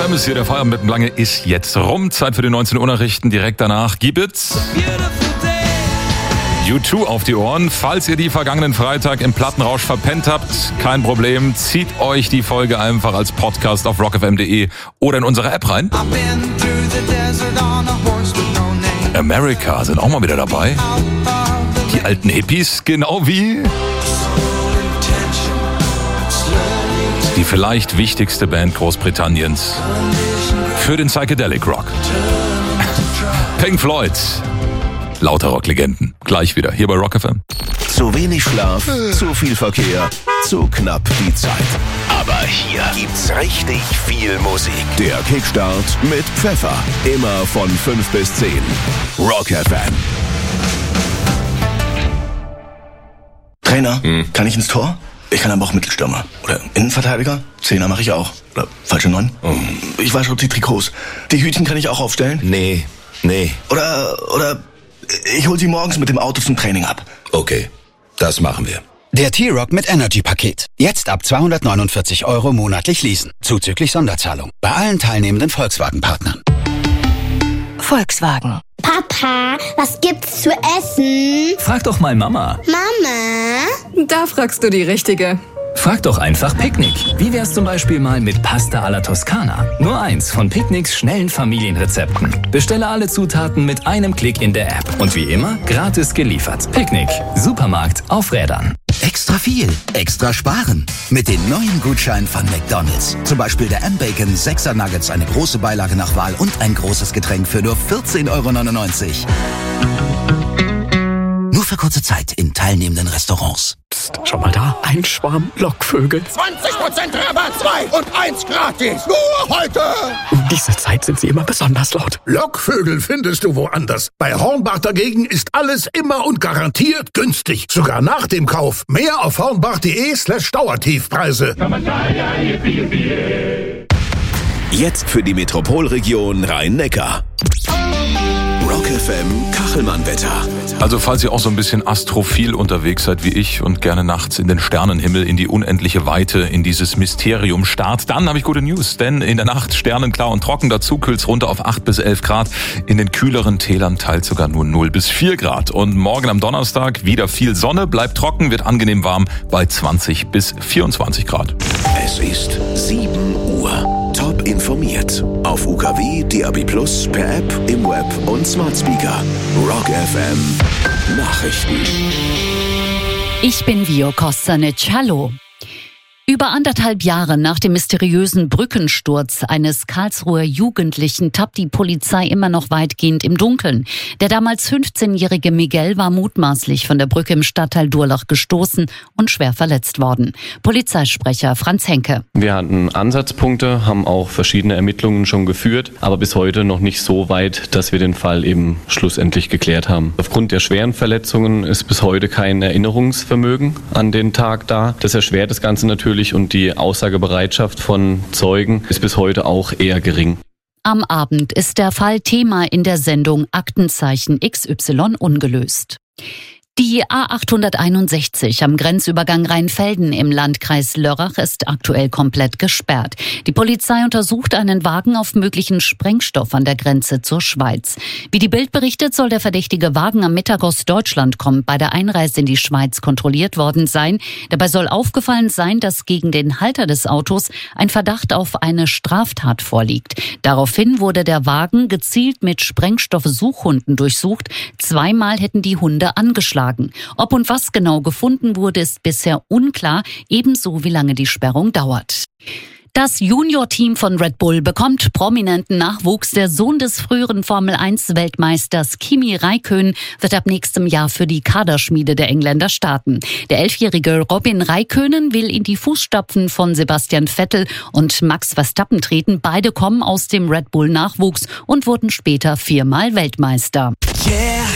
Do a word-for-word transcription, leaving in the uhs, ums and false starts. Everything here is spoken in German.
F M ist hier, der Feierabend mit dem Lange ist jetzt rum. Zeit für die neunzehn Uhr Nachrichten. Direkt danach gibt es U zwei auf die Ohren. Falls ihr die vergangenen Freitag im Plattenrausch verpennt habt, kein Problem. Zieht euch die Folge einfach als Podcast auf rock f m punkt d e oder in unsere App rein. America sind auch mal wieder dabei. Die alten Hippies, genau wie die vielleicht wichtigste Band Großbritanniens für den Psychedelic Rock. Pink Floyd. Lauter Rocklegenden. Gleich wieder hier bei Rock F M. Zu wenig Schlaf, zu viel Verkehr, zu knapp die Zeit. Aber hier gibt's richtig viel Musik. Der Kickstart mit Pfeffer. Immer von fünf bis zehn. Rock F M. Trainer, hm. kann ich ins Tor? Ich kann aber auch Mittelstürmer. Oder Innenverteidiger? Zehner mache ich auch. Oder falsche Neun? Oh. Ich wasche auch die Trikots. Die Hütchen kann ich auch aufstellen? Nee, nee. Oder, oder ich hol sie morgens mit dem Auto zum Training ab. Okay, das machen wir. Der T-Rock mit Energy-Paket. Jetzt ab zweihundertneunundvierzig Euro monatlich leasen. Zuzüglich Sonderzahlung. Bei allen teilnehmenden Volkswagen-Partnern. Volkswagen. Papa, was gibt's zu essen? Frag doch mal Mama. Mama? Da fragst du die Richtige. Frag doch einfach Picknick. Wie wär's zum Beispiel mal mit Pasta alla Toskana? Nur eins von Picknicks schnellen Familienrezepten. Bestelle alle Zutaten mit einem Klick in der App. Und wie immer, gratis geliefert. Picknick. Supermarkt auf Rädern. Extra viel, extra sparen. Mit den neuen Gutscheinen von McDonald's. Zum Beispiel der M-Bacon sechser Nuggets, eine große Beilage nach Wahl und ein großes Getränk für nur vierzehn Euro neunundneunzig. Nur für kurze Zeit in teilnehmenden Restaurants. Psst, schau mal da, ein Schwarm Lockvögel. zwanzig Prozent Rabatt, zwei und eins gratis. Nur heute. Um diese Zeit sind sie immer besonders laut. Lockvögel findest du woanders. Bei Hornbach dagegen ist alles immer und garantiert günstig. Sogar nach dem Kauf. Mehr auf hornbach.de slash Dauertiefpreise. Jetzt für die Metropolregion Rhein-Neckar. Rock F M Kachelmann-Wetter. Also falls ihr auch so ein bisschen astrophil unterwegs seid wie ich und gerne nachts in den Sternenhimmel, in die unendliche Weite, in dieses Mysterium starrt, dann habe ich gute News. Denn in der Nacht sternenklar und trocken, dazu kühlt's runter auf acht bis elf Grad. In den kühleren Tälern teils sogar nur null bis vier Grad. Und morgen am Donnerstag wieder viel Sonne, bleibt trocken, wird angenehm warm bei zwanzig bis vierundzwanzig Grad. Es ist sieben Uhr. Top informiert. Auf U K W, D A B plus, per App, im Web und Smart Speaker. Rock F M Nachrichten. Ich bin Vio Kostanic. Hallo. Über anderthalb Jahre nach dem mysteriösen Brückensturz eines Karlsruher Jugendlichen tappt die Polizei immer noch weitgehend im Dunkeln. Der damals fünfzehnjährige Miguel war mutmaßlich von der Brücke im Stadtteil Durlach gestoßen und schwer verletzt worden. Polizeisprecher Franz Henke. Wir hatten Ansatzpunkte, haben auch verschiedene Ermittlungen schon geführt, aber bis heute noch nicht so weit, dass wir den Fall eben schlussendlich geklärt haben. Aufgrund der schweren Verletzungen ist bis heute kein Erinnerungsvermögen an den Tag da. Das erschwert das Ganze natürlich. Und die Aussagebereitschaft von Zeugen ist bis heute auch eher gering. Am Abend ist der Fall Thema in der Sendung Aktenzeichen X Y ungelöst. Die A achthunderteinundsechzig am Grenzübergang Rheinfelden im Landkreis Lörrach ist aktuell komplett gesperrt. Die Polizei untersucht einen Wagen auf möglichen Sprengstoff an der Grenze zur Schweiz. Wie die Bild berichtet, soll der verdächtige Wagen am Mittag aus Deutschland kommend bei der Einreise in die Schweiz kontrolliert worden sein. Dabei soll aufgefallen sein, dass gegen den Halter des Autos ein Verdacht auf eine Straftat vorliegt. Daraufhin wurde der Wagen gezielt mit Sprengstoffsuchhunden durchsucht. Zweimal hätten die Hunde angeschlagen. Ob und was genau gefunden wurde, ist bisher unklar, ebenso wie lange die Sperrung dauert. Das Junior-Team von Red Bull bekommt prominenten Nachwuchs. Der Sohn des früheren Formel eins Weltmeisters Kimi Räikkönen wird ab nächstem Jahr für die Kaderschmiede der Engländer starten. Der elfjährige Robin Räikkönen will in die Fußstapfen von Sebastian Vettel und Max Verstappen treten. Beide kommen aus dem Red Bull Nachwuchs und wurden später viermal Weltmeister. Yeah,